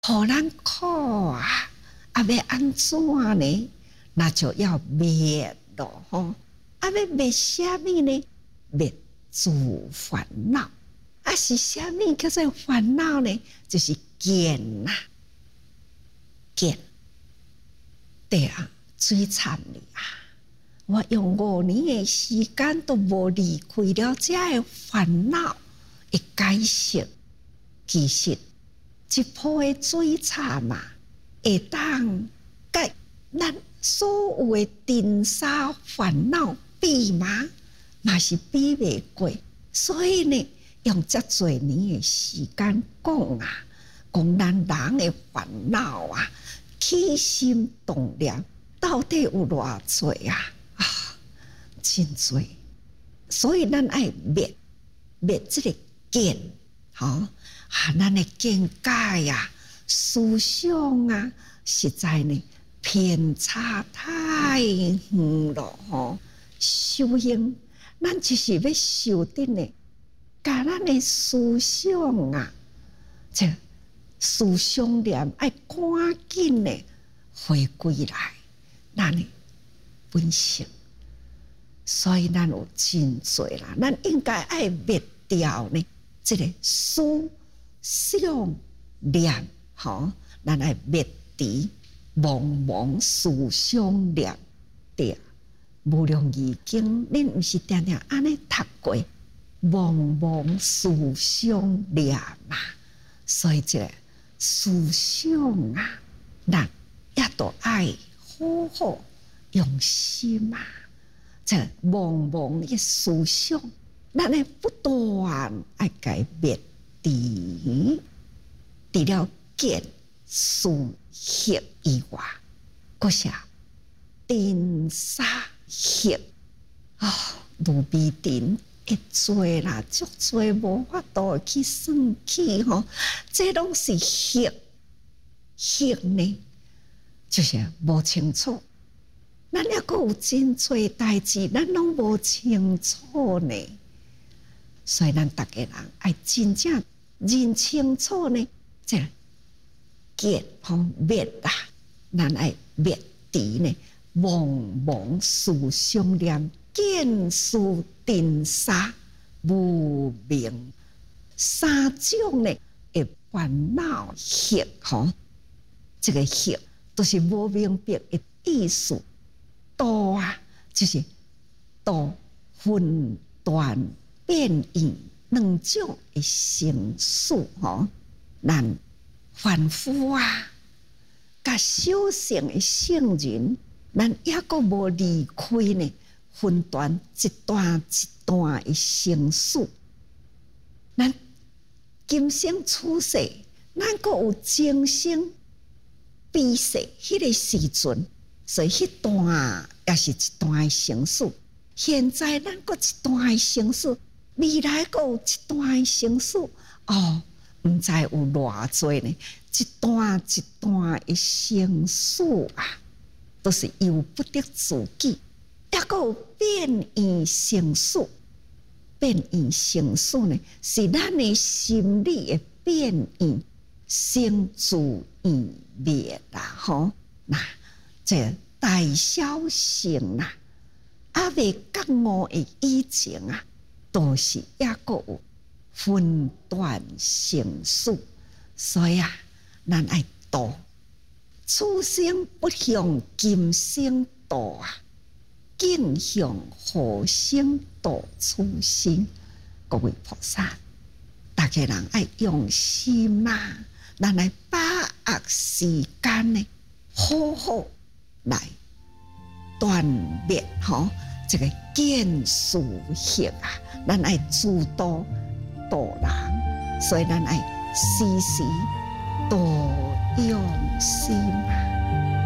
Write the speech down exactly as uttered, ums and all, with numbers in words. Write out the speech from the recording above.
互咱苦啊，啊要安怎呢？那就要灭咯吼！啊要灭啥物呢？灭诸烦恼。啊是啥物叫做烦恼呢？就是见呐、啊，见。对啊，最惨哩啊！我用五年的时间都无离开了这个烦恼的解释，其实一波的最惨嘛，会当甲咱所有的尘沙烦恼比嘛，嘛是比袂过。所以呢，用遮多年的时间讲啊，讲咱人的烦恼啊，起心动念到底有偌多啊？啊，真多。所以咱爱灭灭这个见，吼、哦、啊，咱的见解啊、思想啊，实在呢偏差太远了吼。修行，咱就是要修得呢，甲咱的思想啊，这思想念爱赶紧呢回归来，咱的本性。所以咱有真多啦，咱应该爱灭掉呢，这个思想念，吼，咱爱灭除茫茫思想念。对，无量易经，恁毋是定定安尼读过？茫茫思想念嘛，所以这个思想啊，咱也都爱好好用心嘛。这茫茫的思想，咱要不断爱改变除除了见思行以外，搁啥尘沙行啊，路边顶会多啦，足多无法度去算起吼，这拢是行行呢，就是无清楚。咱还阁有真多代志，咱拢无清楚呢。所以咱逐个人爱真正认清楚呢，这个见吼灭啦，咱爱灭除呢茫茫思想念，见思尘沙无明三种呢的烦恼行吼，这个行都是无明白的意思。道啊，就是道分段变异两种的形式吼，咱凡夫啊，甲小乘的圣人，咱也阁无离开呢，分段一段一段的形式。咱今生出世，咱阁有今生彼世迄个时阵。所以迄段也是一段的形式，现在咱阁一段的形式，未来阁有一段的形式，哦，毋知有偌多呢，一段一段的形式啊，都是由不得自己，也阁有变异形式，变异形式呢，是咱的心理的变异，生自异灭啦，吼，那。这大小乘啊，啊未觉悟的以前啊，都是也阁有分段形式，所以啊，咱爱度此生不向今生度啊，敬向后生度此生。各位菩萨，大家人爱用心啊，咱来把握时间呢，好好。来断灭吼，这个见思行啊，咱爱自度度人，所以咱爱时时多用心啊。